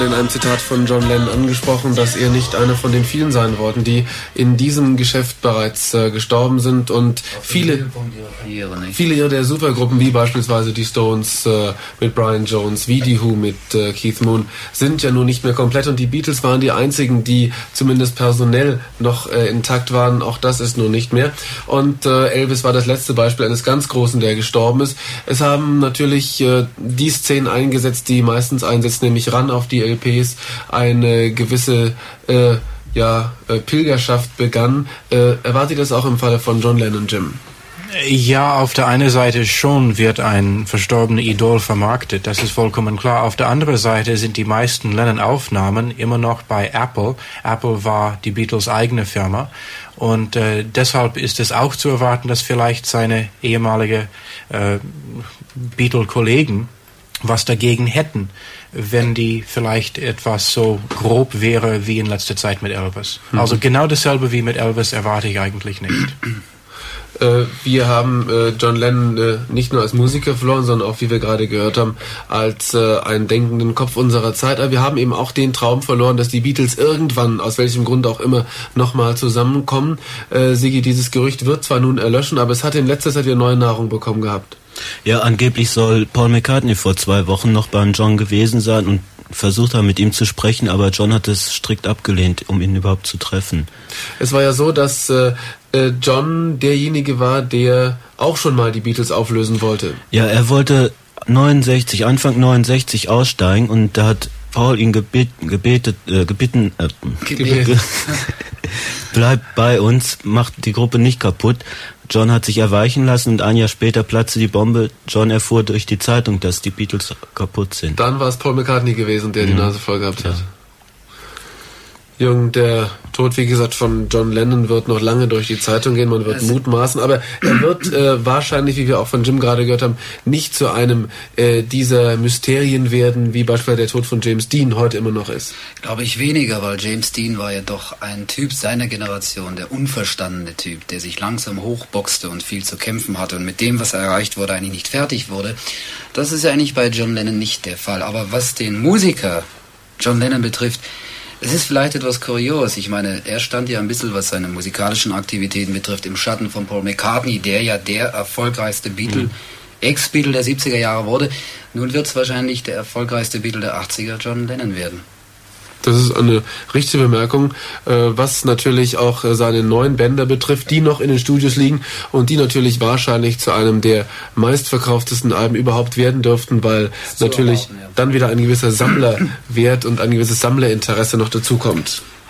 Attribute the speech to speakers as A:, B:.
A: In einem Zitat von John Lennon angesprochen, dass er nicht einer von den vielen sein wollten, die in diesem Geschäft bereits gestorben sind, und viele der Supergruppen, wie beispielsweise die Stones mit Brian Jones, wie die Who mit Keith Moon, sind ja nun nicht mehr komplett, und die Beatles waren die einzigen, die zumindest personell noch intakt waren. Auch das ist nun nicht mehr, und Elvis war das letzte Beispiel eines ganz Großen, der gestorben ist. Es haben natürlich die Szenen eingesetzt, die meistens einsetzen, nämlich ran auf die LPs, eine gewisse Pilgerschaft begann. Erwartet das auch im Falle von John Lennon, Jim?
B: Ja, auf der einen Seite schon wird ein verstorbener Idol vermarktet, das ist vollkommen klar. Auf der anderen Seite sind die meisten Lennon-Aufnahmen immer noch bei Apple. Apple war die Beatles' eigene Firma, und deshalb ist es auch zu erwarten, dass vielleicht seine ehemalige Beatle-Kollegen was dagegen hätten, wenn die vielleicht etwas so grob wäre wie in letzter Zeit mit Elvis. Also genau dasselbe wie mit Elvis erwarte ich eigentlich nicht.
A: Wir haben John Lennon nicht nur als Musiker verloren, sondern auch, wie wir gerade gehört haben, als einen denkenden Kopf unserer Zeit. Aber wir haben eben auch den Traum verloren, dass die Beatles irgendwann, aus welchem Grund auch immer, nochmal zusammenkommen. Sigi, dieses Gerücht wird zwar nun erlöschen, aber es hat in letzter Zeit wieder neue Nahrung bekommen gehabt.
C: Ja, angeblich soll Paul McCartney vor 2 Wochen noch beim John gewesen sein und versucht haben, mit ihm zu sprechen, aber John hat es strikt abgelehnt, um ihn überhaupt zu treffen.
A: Es war ja so, dass John derjenige war, der auch schon mal die Beatles auflösen wollte.
C: Ja, er wollte Anfang 69 aussteigen, und da hat Paul ihn gebeten, bleib bei uns, macht die Gruppe nicht kaputt. John hat sich erweichen lassen, und ein Jahr später platzte die Bombe. John erfuhr durch die Zeitung, dass die Beatles kaputt sind.
A: Dann war es Paul McCartney gewesen, der die Nase voll gehabt hat. Jürgen, der Tod, wie gesagt, von John Lennon wird noch lange durch die Zeitung gehen, man wird mutmaßen, aber er wird wahrscheinlich, wie wir auch von Jim gerade gehört haben, nicht zu einem dieser Mysterien werden, wie beispielsweise der Tod von James Dean heute immer noch ist.
D: Glaube ich weniger, weil James Dean war ja doch ein Typ seiner Generation, der unverstandene Typ, der sich langsam hochboxte und viel zu kämpfen hatte und mit dem, was er erreicht wurde, eigentlich nicht fertig wurde. Das ist ja eigentlich bei John Lennon nicht der Fall. Aber was den Musiker John Lennon betrifft, es ist vielleicht etwas kurios. Ich meine, er stand ja ein bisschen, was seine musikalischen Aktivitäten betrifft, im Schatten von Paul McCartney, der ja der erfolgreichste Beatle, Ex-Beatle der 70er Jahre wurde. Nun wird es wahrscheinlich der erfolgreichste Beatle der 80er, John Lennon, werden.
A: Das ist eine richtige Bemerkung, was natürlich auch seine neuen Bänder betrifft, die noch in den Studios liegen und die natürlich wahrscheinlich zu einem der meistverkauftesten Alben überhaupt werden dürften, weil natürlich dann wieder ein gewisser Sammlerwert und ein gewisses Sammlerinteresse noch dazukommt.